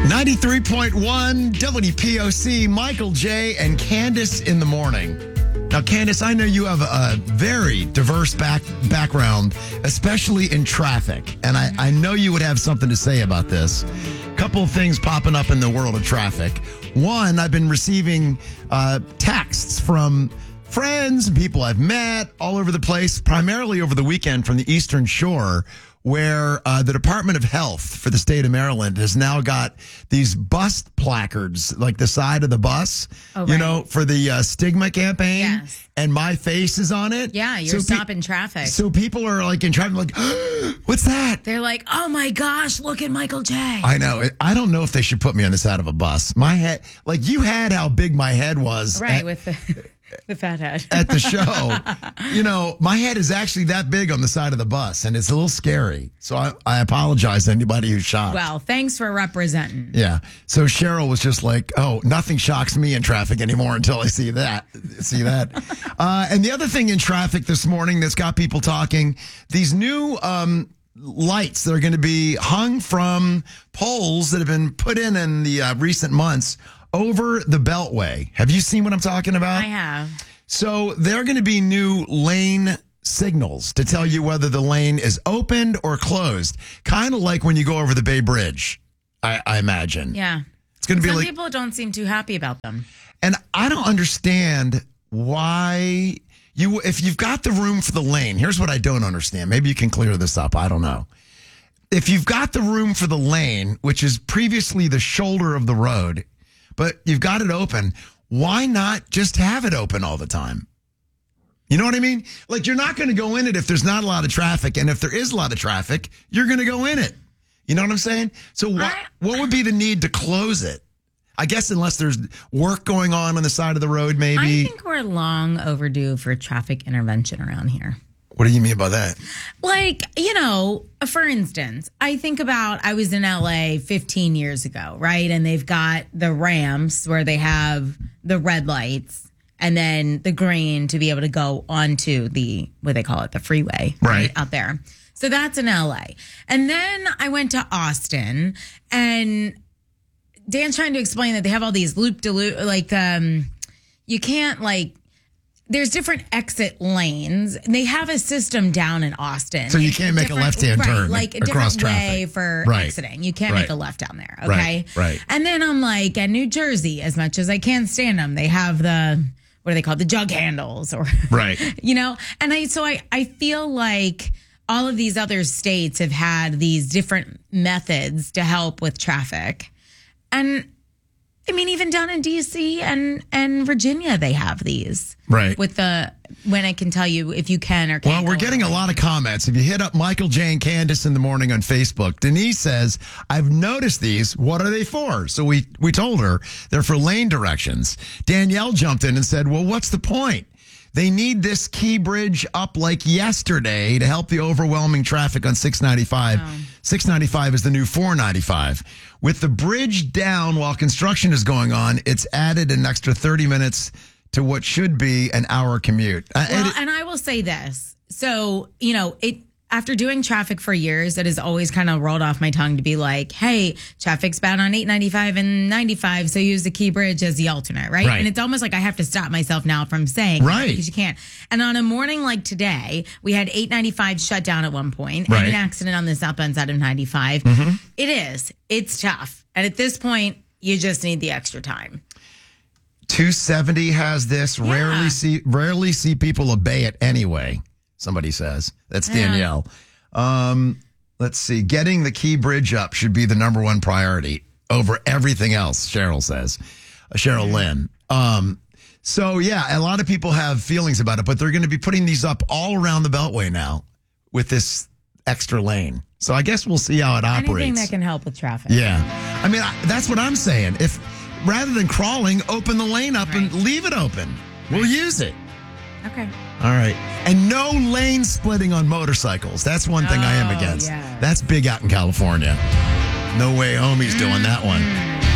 93.1 WPOC, Michael J. and Candace in the morning. Now, Candace, I know you have a very diverse background, especially in traffic. And I know you would have something to say about this. A couple of things popping up in the world of traffic. One, I've been receiving texts from friends and people I've met all over the place, primarily over the weekend from the Eastern Shore, where the Department of Health for the state of Maryland has now got these bus placards, like the side of the bus, you know, for the stigma campaign. Yes. And my face is on it. Yeah, you're stopping traffic. So people are like in traffic, like, what's that? They're like, oh my gosh, look at Michael J. I know. I don't know if they should put me on the side of a bus. My head, like you had how big my head was. Right, with the fat head. At the show. You know, my head is actually that big on the side of the bus, and it's a little scary. So I apologize to anybody who's shocked. Well, thanks for representing. Yeah. So Cheryl was just like, oh, nothing shocks me in traffic anymore until I see that. And the other thing in traffic this morning that's got people talking, these new lights that are going to be hung from poles that have been put in the recent months over the Beltway. Have you seen what I'm talking about? I have. So there are going to be new lane signals to tell you whether the lane is opened or closed. Kind of like when you go over the Bay Bridge, I imagine. Yeah. It's going to be Some like... people don't seem too happy about them. And I don't understand why... If you've got the room for the lane, here's what I don't understand. Maybe you can clear this up. I don't know. If you've got the room for the lane, which is previously the shoulder of the road, but you've got it open, why not just have it open all the time? You know what I mean? Like, you're not going to go in it if there's not a lot of traffic. And if there is a lot of traffic, you're going to go in it. You know what I'm saying? So what would be the need to close it? I guess unless there's work going on the side of the road, maybe. I think we're long overdue for traffic intervention around here. What do you mean by that? Like, you know, for instance, I think about, I was in LA 15 years ago, right? And they've got the ramps where they have the red lights and then the green to be able to go onto the, what they call it, the freeway right out there. So that's in LA. And then I went to Austin and Dan's trying to explain that they have all these loop-de-loop, like, you can't, like, there's different exit lanes. They have a system down in Austin. So you can't make a left-hand turn like a across different traffic. way for exiting. You can't make a left down there, okay? Right. And then I'm like, at New Jersey, as much as I can't stand them, they have the, what are they called? The jug handles or, you know? And I feel like all of these other states have had these different methods to help with traffic. And I mean, even down in D.C. and Virginia, they have these. Right. With when I can tell you if you can or can't. Well, we're getting a lot of comments. If you hit up Michael J. and Candace in the morning on Facebook, Denise says, I've noticed these. What are they for? So we told her they're for lane directions. Danielle jumped in and said, well, what's the point? They need this key bridge up like yesterday to help the overwhelming traffic on 695. 695 is the new 495. With the bridge down while construction is going on, it's added an extra 30 minutes to what should be an hour commute. And I will say this. So, you know, after doing traffic for years, it has always kind of rolled off my tongue to be like, hey, traffic's bad on 895 and 95, so use the Key Bridge as the alternate, right? And it's almost like I have to stop myself now from saying that because you can't. And on a morning like today, we had 895 shut down at one point and an accident on the southbound side of 95. It's tough. And at this point, you just need the extra time. 270 has this. Yeah. Rarely see people obey it anyway. Somebody says. That's Danielle. Let's see. Getting the Key Bridge up should be the number one priority over everything else, Cheryl says. Cheryl Lynn. So, yeah, a lot of people have feelings about it, but they're going to be putting these up all around the Beltway now with this extra lane. So I guess we'll see how it operates. Anything that can help with traffic. Yeah. I mean, that's what I'm saying. If rather than crawling, open the lane up and leave it open. We'll use it. Okay. All right. And no lane splitting on motorcycles. That's one thing I am against. Yeah. That's big out in California. No way homie's doing that one.